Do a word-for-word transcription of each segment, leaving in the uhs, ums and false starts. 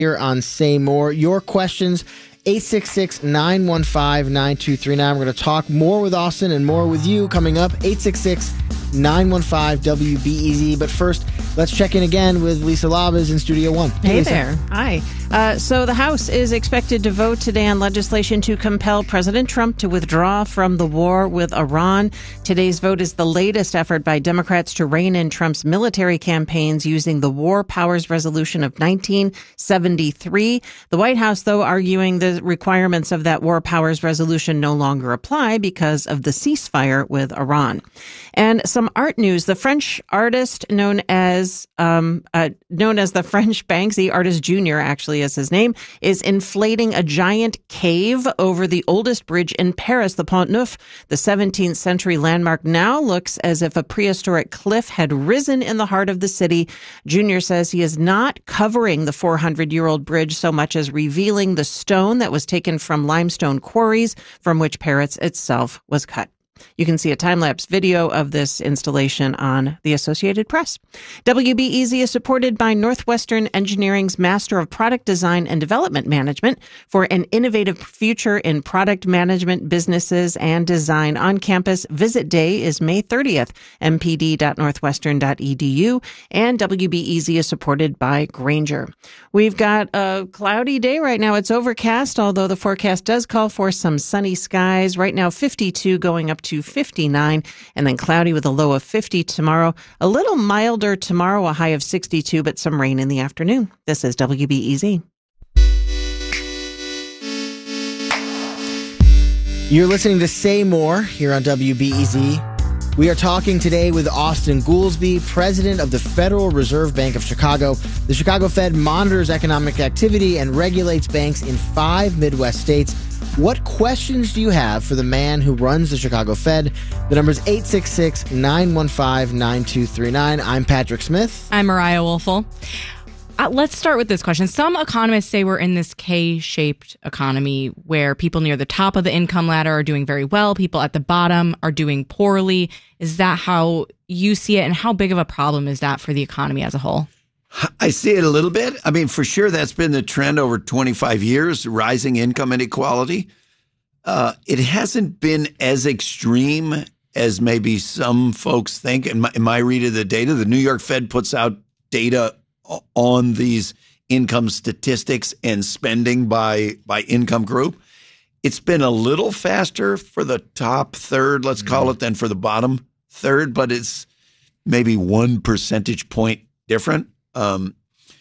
here on Say More. Your questions, eight six six, nine one five, nine two three nine. We're going to talk more with Austin and more with you coming up, eight six six, nine one five, W B E Z. But first, let's check in again with Lisa Labas in Studio One. Hey, hey there. Hi. Uh, so the House is expected to vote today on legislation to compel President Trump to withdraw from the war with Iran. Today's vote is the latest effort by Democrats to rein in Trump's military campaigns using the War Powers Resolution of nineteen seventy-three. The White House, though, arguing the requirements of that War Powers Resolution no longer apply because of the ceasefire with Iran. And some art news. The French artist known as um, uh, known as the French Banksy, Artist Junior actually is his name, is inflating a giant cave over the oldest bridge in Paris, the Pont Neuf. The seventeenth century landmark now looks as if a prehistoric cliff had risen in the heart of the city. Junior says he is not covering the four hundred year old bridge so much as revealing the stone that was taken from limestone quarries from which Paris itself was cut. You can see a time-lapse video of this installation on the Associated Press. W B E Z is supported by Northwestern Engineering's Master of Product Design and Development Management for an innovative future in product management, businesses, and design on campus. Visit day is May thirtieth, m p d dot northwestern dot e d u, and W B E Z is supported by Grainger. We've got a cloudy day right now. It's overcast, although the forecast does call for some sunny skies. Right now, fifty-two going up to fifty-nine, and then cloudy with a low of fifty tomorrow. A little milder tomorrow, a high of sixty-two, but some rain in the afternoon. This is W B E Z. You're listening to Say More here on W B E Z. We are talking today with Austin Goolsbee, president of the Federal Reserve Bank of Chicago. The Chicago Fed monitors economic activity and regulates banks in five Midwest states. What questions do you have for the man who runs the Chicago Fed? The number is eight six six, nine one five, nine two three nine. I'm Patrick Smith. I'm Mariah Woelfel. Uh, let's start with this question. Some economists say we're in this K-shaped economy where people near the top of the income ladder are doing very well, people at the bottom are doing poorly. Is that how you see it, and how big of a problem is that for the economy as a whole? I see it a little bit. I mean, for sure, that's been the trend over twenty-five years, rising income inequality. Uh, it hasn't been as extreme as maybe some folks think. In my, in my read of the data, the New York Fed puts out data on these income statistics and spending by, by income group. It's been a little faster for the top third, let's call it, than for the bottom third, but it's maybe one percentage point different. Um,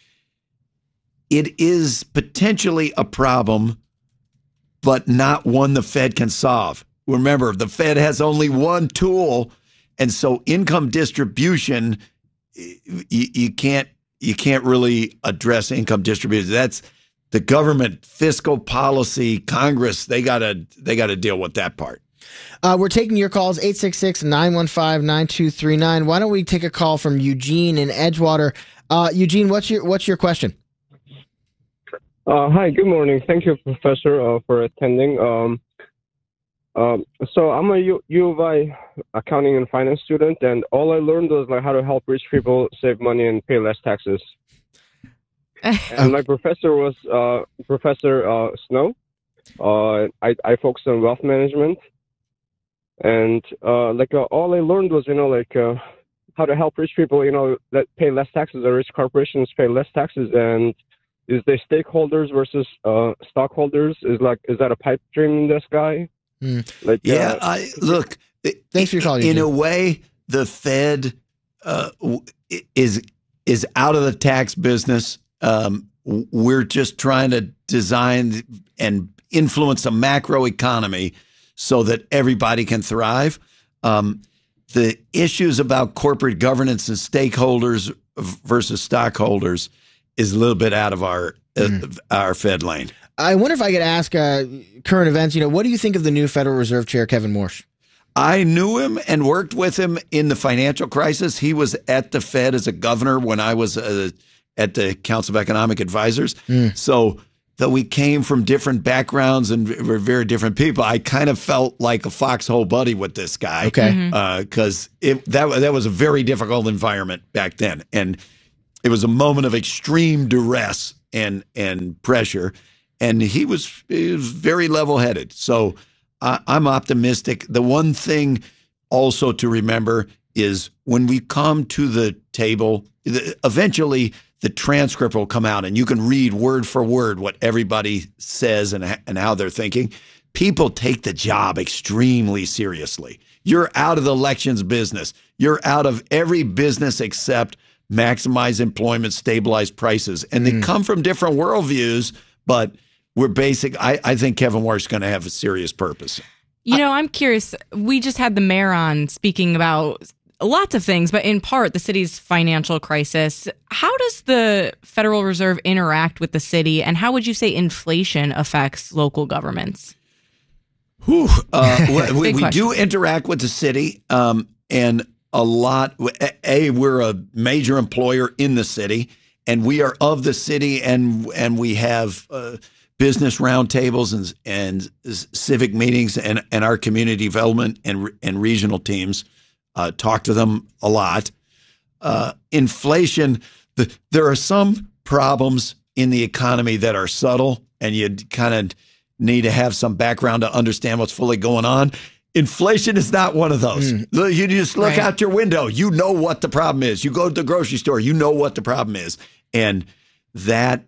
it is potentially a problem, but not one the Fed can solve. Remember, the Fed has only one tool, and so income distribution, you, you can't you can't really address income distribution. That's the government, fiscal policy, Congress. They gotta they gotta deal with that part. Uh, we're taking your calls, eight six six, nine one five, nine two three nine. Why don't we take a call from Eugene in Edgewater? Uh, Eugene, what's your what's your question? Uh, hi, good morning. Thank you, Professor, uh, for attending. Um, um, so I'm a U, U of I accounting and finance student, and all I learned was like how to help rich people save money and pay less taxes. And my professor was uh, Professor uh, Snow. Uh, I, I focused on wealth management, and uh, like uh, all I learned was, you know, like uh, how to help rich people, you know, that pay less taxes, or rich corporations pay less taxes, and is the stakeholders versus uh, stockholders is like is that a pipe dream in the sky? Mm. Like yeah, uh, I, look. Thanks for your call, In Eugene. a way, the Fed uh, is is out of the tax business. Um, we're just trying to design and influence a macro economy so that everybody can thrive. Um, the issues about corporate governance and stakeholders versus stockholders is a little bit out of our mm. uh, our Fed lane. I wonder if I could ask uh, current events. You know, what do you think of the new Federal Reserve Chair, Kevin Warsh? I knew him and worked with him in the financial crisis. He was at the Fed as a governor when I was uh, at the Council of Economic Advisors. Mm. So though we came from different backgrounds and were very different people, I kind of felt like a foxhole buddy with this guy. Okay. Because mm-hmm. uh, that, that was a very difficult environment back then. And it was a moment of extreme duress and and pressure, and he was, he was very level-headed. So I, I'm optimistic. The one thing also to remember is when we come to the table, the, eventually the transcript will come out and you can read word for word what everybody says and, and how they're thinking. People take the job extremely seriously. You're out of the elections business. You're out of every business except maximize employment, stabilize prices. And they mm. come from different worldviews, but we're basic. I, I think Kevin Warsh is going to have a serious purpose. You know, I'm curious. We just had the mayor on speaking about lots of things, but in part, the city's financial crisis. How does the Federal Reserve interact with the city, and how would you say inflation affects local governments? Whew, uh, we we do interact with the city, um, and a lot. A, we're a major employer in the city, and we are of the city, and and we have uh, business roundtables and and civic meetings, and and our community development and and regional teams uh, talk to them a lot. Uh, inflation, the, there are some problems in the economy that are subtle, and you kind of need to have some background to understand what's fully going on. Inflation is not one of those. Mm. You just look right. out your window. You know what the problem is. You go to the grocery store. You know what the problem is. And that,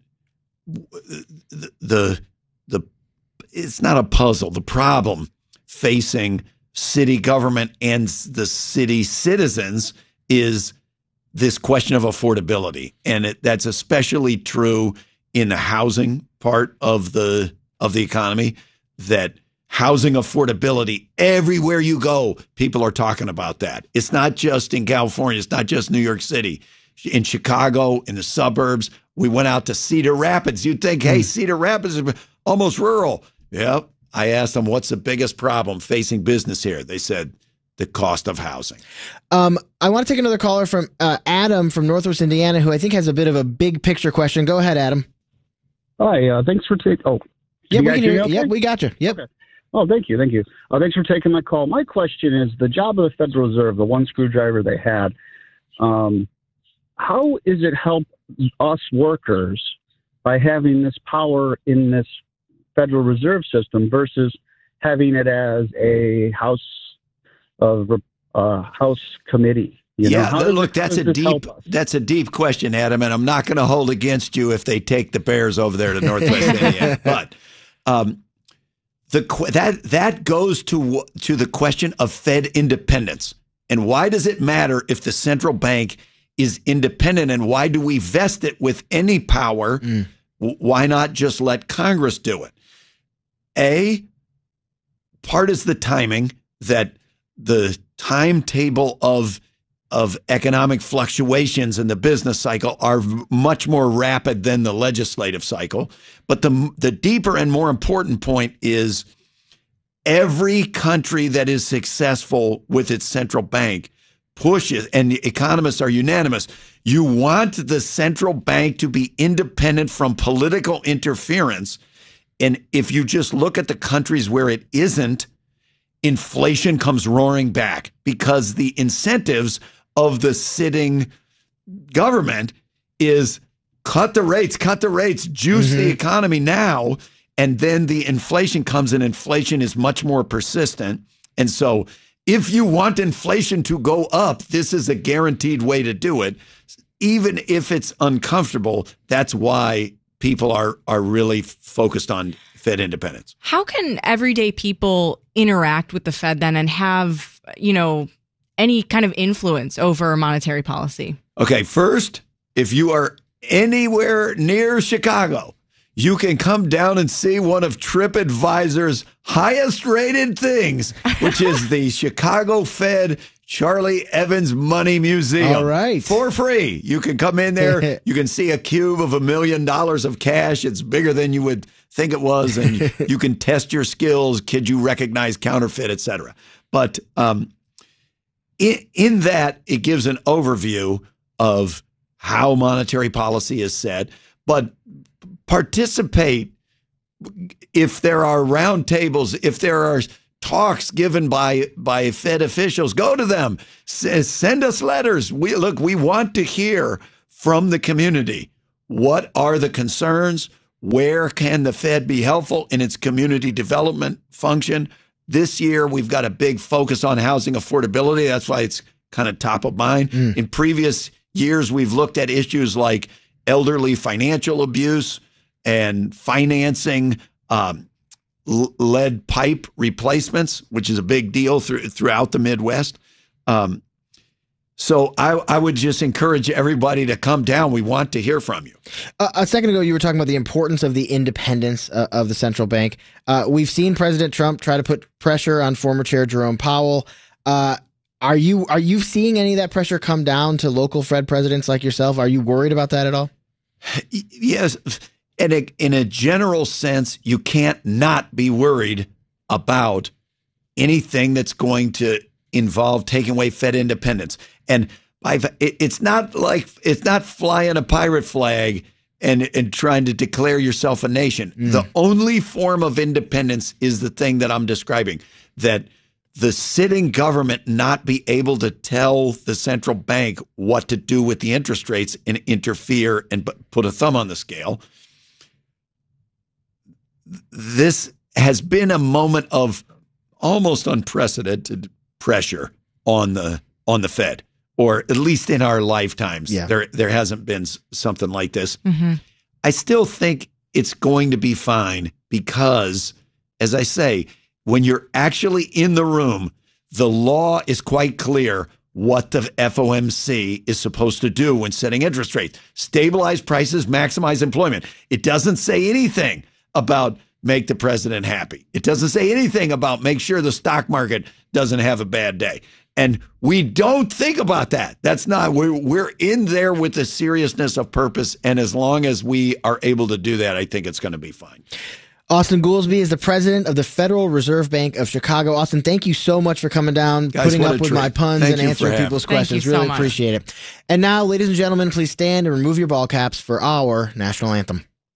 the, the, the it's not a puzzle. The problem facing city government and the city citizens is this question of affordability. And it, that's especially true in the housing part of the of the economy, that housing affordability, everywhere you go, people are talking about that. It's not just in California. It's not just New York City. In Chicago, in the suburbs, we went out to Cedar Rapids. You'd think, hey, Cedar Rapids is almost rural. Yep. I asked them, what's the biggest problem facing business here? They said, the cost of housing. Um, I want to take another caller from uh, Adam from Northwest Indiana, who I think has a bit of a big picture question. Go ahead, Adam. Hi. Uh, thanks for taking. Oh, yeah, we can hear you. Okay? Yep, we got you. Yep. Okay. Oh, thank you, thank you. Uh, thanks for taking my call. My question is the job of the Federal Reserve, the one screwdriver they had. Um, how is it help us workers by having this power in this Federal Reserve System versus having it as a House of uh, House committee? You yeah, know, look, that's a deep that's a deep question, Adam, and I'm not going to hold against you if they take the Bears over there to Northwest Indiana. But um, the that that goes to to the question of Fed independence, and why does it matter if the central bank is independent, and why do we vest it with any power? Mm. Why not just let Congress do it? A part is the timing, that the timetable of of economic fluctuations in the business cycle are much more rapid than the legislative cycle. But the the deeper and more important point is every country that is successful with its central bank pushes, and the economists are unanimous, you want the central bank to be independent from political interference. And if you just look at the countries where it isn't, inflation comes roaring back because the incentives of the sitting government is cut the rates, cut the rates, juice mm-hmm. the economy now. And then the inflation comes, and inflation is much more persistent. And so if you want inflation to go up, this is a guaranteed way to do it. Even if it's uncomfortable, that's why people are are really focused on Fed independence. How can everyday people interact with the Fed then and have, you know, any kind of influence over monetary policy? Okay, first, if you are anywhere near Chicago, you can come down and see one of TripAdvisor's highest rated things, which is the Chicago Fed Charlie Evans Money Museum. All right. For free. You can come in there. You can see a cube of a million dollars of cash. It's bigger than you would think it was. And you can test your skills. Could you recognize counterfeit, et cetera. But um, in, in that, it gives an overview of how monetary policy is set. But participate if there are roundtables, if there are talks given by by Fed officials, go to them. S- send us letters. We look, we want to hear from the community what are the concerns? Where can the Fed be helpful in its community development function? This year, we've got a big focus on housing affordability. That's why it's kind of top of mind. Mm. In previous years, we've looked at issues like elderly financial abuse and financing um, lead pipe replacements, which is a big deal through, throughout the Midwest. Um, so I, I would just encourage everybody to come down. We want to hear from you. Uh, a second ago, you were talking about the importance of the independence uh, of the central bank. Uh, we've seen President Trump try to put pressure on former Chair Jerome Powell. Uh, are you are you seeing any of that pressure come down to local Fed presidents like yourself? Are you worried about that at all? Yes. In a, in a general sense, you can't not be worried about anything that's going to involve taking away Fed independence. And I've, it, it's not like it's not flying a pirate flag and, and trying to declare yourself a nation. Mm. The only form of independence is the thing that I'm describing, that the sitting government not be able to tell the central bank what to do with the interest rates and interfere and put a thumb on the scale. This has been a moment of almost unprecedented pressure on the on the Fed, or at least in our lifetimes. Yeah. There there hasn't been something like this. Mm-hmm. I still think it's going to be fine because, as I say, when you're actually in the room, the law is quite clear what the F O M C is supposed to do when setting interest rates. Stabilize prices, maximize employment. It doesn't say anything about make the president happy. It doesn't say anything about make sure the stock market doesn't have a bad day. And we don't think about that. That's not, we're, we're in there with the seriousness of purpose. And as long as we are able to do that, I think it's going to be fine. Austan Goolsbee is the president of the Federal Reserve Bank of Chicago. Austan, thank you so much for coming down, Guys, putting up with treat. my puns thank and answering people's questions. Thank you Really so much. appreciate it. And now, ladies and gentlemen, please stand and remove your ball caps for our national anthem.